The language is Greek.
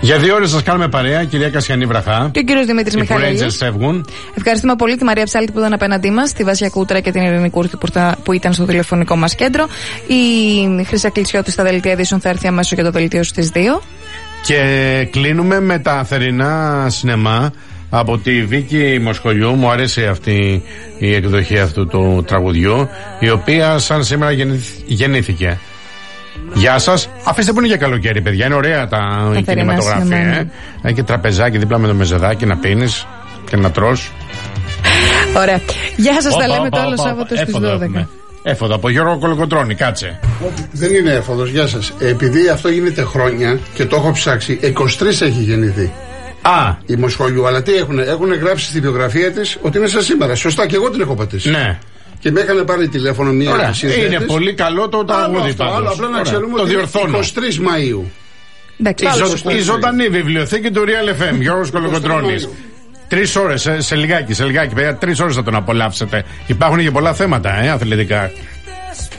Για 2 ώρες σας κάνουμε παρέα, κυρία Κασιανή Βραχά. Και ο κύριος Δημήτρης Μιχαήλ. Ευχαριστούμε πολύ τη Μαρία Ψάλτη που ήταν απέναντί μας, τη Βάσια Κούτρα και την Ειρήνη Κούρτη που ήταν στο τηλεφωνικό μας κέντρο. Η Χρυσά Κλεισιώτη στα δελτία ειδήσεων θα έρθει αμέσως για το δελτίο στις 2. Και κλείνουμε με τα θερινά σινεμά από τη Βίκη Μοσχολιού. Μου αρέσει αυτή η εκδοχή αυτού του τραγουδιού, η οποία σαν σήμερα γεννήθηκε. Γεια σας. Αφήστε που είναι για καλοκαίρι, παιδιά. Είναι ωραία τα κινηματογραφία. Έχει και τραπεζάκι δίπλα με το μεζεδάκι να πίνεις και να τρως. Ωραία. Γεια σας, τα λέμε το άλλο Σάββατο στις 12. Έφοδο από Γιώργο Κολοκοτρώνη, κάτσε. Δεν είναι έφοδος, γεια σας. Επειδή αυτό γίνεται χρόνια και το έχω ψάξει, 23 έχει γεννηθεί. Η Μοσχολιού, αλλά τι έχουν γράψει στη βιογραφία της ότι είναι σαν σήμερα. Σωστά, και εγώ την έχω πατήσει. Ναι. Και με είχαν πάρει τηλέφωνο μία συνθέτες. Είναι πολύ καλό το τραγούδι πάντως. Απλά να ξέρουμε ότι είναι 23 Μαΐου. Η ζωντανή βιβλιοθήκη του Real FM, Γιώργος Κολοκοτρώνης. 3 ώρες, σε λιγάκι, παιδιά, 3 ώρες θα τον απολαύσετε. Υπάρχουν και πολλά θέματα, αθλητικά.